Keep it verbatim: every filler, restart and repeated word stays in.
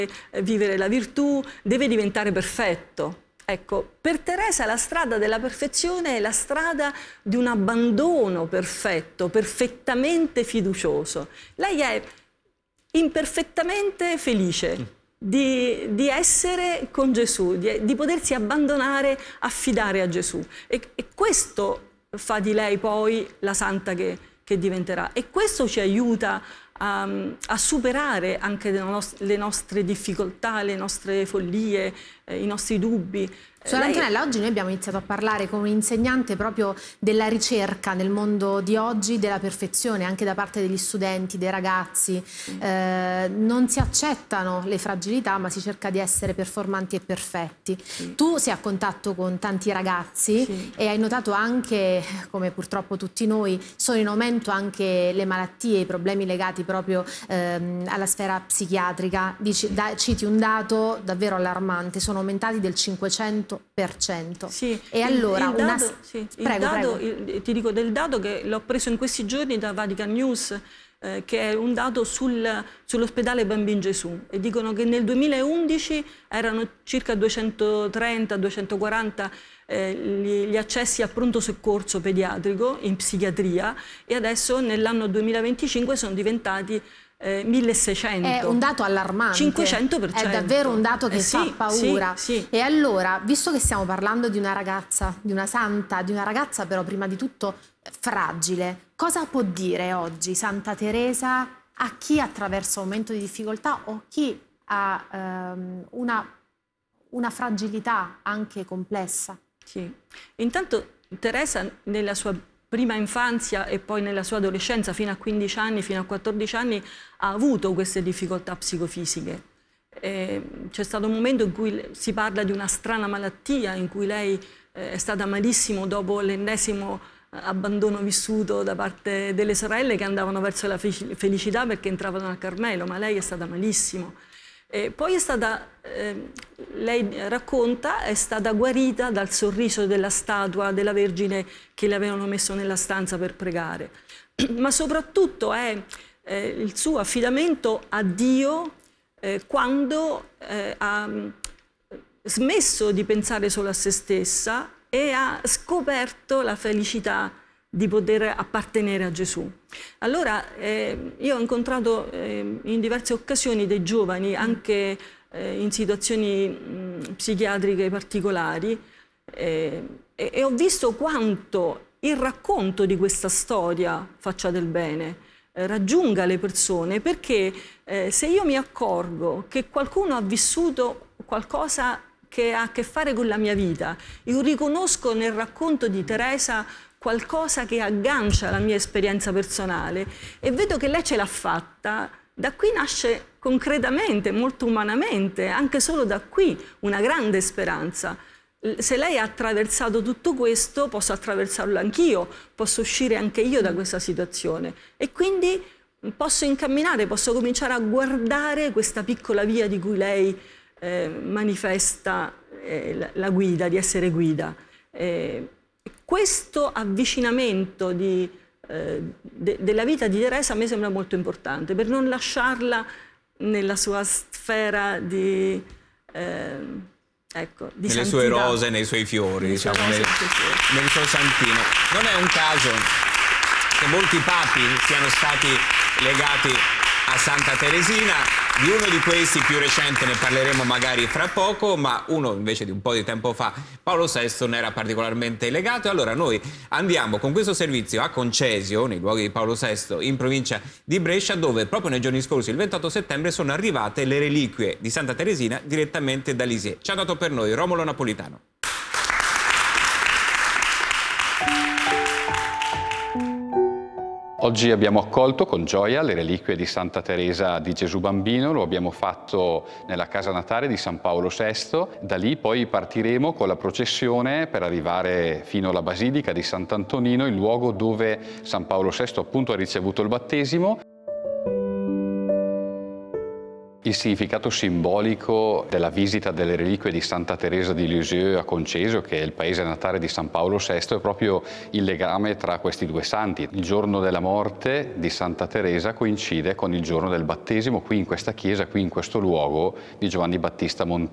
vivere la virtù, deve diventare perfetto. Ecco, per Teresa la strada della perfezione è la strada di un abbandono perfetto, perfettamente fiducioso. Lei è imperfettamente felice di, di essere con Gesù, di, di potersi abbandonare, affidare a Gesù. E, e questo fa di lei poi la santa che, che diventerà. E questo ci aiuta a, a superare anche le, nost le nostre difficoltà, le nostre follie, eh, i nostri dubbi. Suor Lei... Antonella, oggi noi abbiamo iniziato a parlare con un insegnante proprio della ricerca nel mondo di oggi, della perfezione, anche da parte degli studenti, dei ragazzi. Eh, non si accettano le fragilità, ma si cerca di essere performanti e perfetti. Sì. Tu sei a contatto con tanti ragazzi, sì, e hai notato anche, come purtroppo tutti noi, sono in aumento anche le malattie, i problemi legati proprio ehm, alla sfera psichiatrica. Dici, da, citi un dato davvero allarmante, sono aumentati del cinquecento per cento. Sì, e allora il, il una... dato, sì, prego, il dato, prego. Il, ti dico del dato che l'ho preso in questi giorni da Vatican News, eh, che è un dato sul, sull'ospedale Bambin Gesù, e dicono che nel duemilaundici erano circa duecentotrenta duecentoquaranta eh, gli, gli accessi a pronto soccorso pediatrico in psichiatria, e adesso nell'anno duemilaventicinque sono diventati Eh, milleseicento. È un dato allarmante. cinquecento per cento. È davvero un dato che eh, fa sì, paura. Sì, sì. E allora, visto che stiamo parlando di una ragazza, di una santa, di una ragazza però prima di tutto fragile, cosa può dire oggi Santa Teresa a chi attraversa un momento di difficoltà o chi ha ehm, una, una fragilità anche complessa? Sì. Intanto Teresa nella sua prima infanzia e poi nella sua adolescenza, fino a quindici anni, fino a quattordici anni, ha avuto queste difficoltà psicofisiche. C'è stato un momento in cui si parla di una strana malattia, in cui lei eh, è stata malissimo dopo l'ennesimo abbandono vissuto da parte delle sorelle che andavano verso la felicità perché entravano al Carmelo, ma lei è stata malissimo. E poi è stata, eh, lei racconta, è stata guarita dal sorriso della statua della Vergine che le avevano messo nella stanza per pregare. Ma soprattutto è eh, il suo affidamento a Dio eh, quando eh, ha smesso di pensare solo a se stessa e ha scoperto la felicità di poter appartenere a Gesù. Allora, eh, io ho incontrato eh, in diverse occasioni dei giovani, anche eh, in situazioni mh, psichiatriche particolari, eh, e, e ho visto quanto il racconto di questa storia faccia del bene, eh, raggiunga le persone, perché eh, se io mi accorgo che qualcuno ha vissuto qualcosa che ha a che fare con la mia vita, io riconosco nel racconto di Teresa qualcosa che aggancia la mia esperienza personale e vedo che lei ce l'ha fatta, da qui nasce concretamente, molto umanamente, anche solo da qui, una grande speranza. Se lei ha attraversato tutto questo, posso attraversarlo anch'io, posso uscire anche io da questa situazione e quindi posso incamminare, posso cominciare a guardare questa piccola via di cui lei eh, manifesta eh, la, la guida, di essere guida. Eh, Questo avvicinamento di, eh, de, della vita di Teresa a me sembra molto importante, per non lasciarla nella sua sfera di, eh, ecco, di nelle santità. sue rose, nei suoi fiori, nelle diciamo, sue nel, nel suo santino. Non è un caso che molti papi siano stati legati a Santa Teresina. Di uno di questi più recente ne parleremo magari fra poco, ma uno invece di un po' di tempo fa, Paolo sesto, ne era particolarmente legato. E allora noi andiamo con questo servizio a Concesio, nei luoghi di Paolo sesto, in provincia di Brescia, dove proprio nei giorni scorsi, il ventotto settembre, sono arrivate le reliquie di Santa Teresina direttamente da Lisieux. Ci ha dato per noi Romolo Napolitano. Oggi abbiamo accolto con gioia le reliquie di Santa Teresa di Gesù Bambino, lo abbiamo fatto nella casa natale di San Paolo sesto, da lì poi partiremo con la processione per arrivare fino alla Basilica di Sant'Antonino, il luogo dove San Paolo sesto appunto ha ricevuto il battesimo. Il significato simbolico della visita delle reliquie di Santa Teresa di Lisieux a Concesio, che è il paese natale di San Paolo sesto, è proprio il legame tra questi due santi. Il giorno della morte di Santa Teresa coincide con il giorno del battesimo qui in questa chiesa, qui in questo luogo di Giovanni Battista Montini.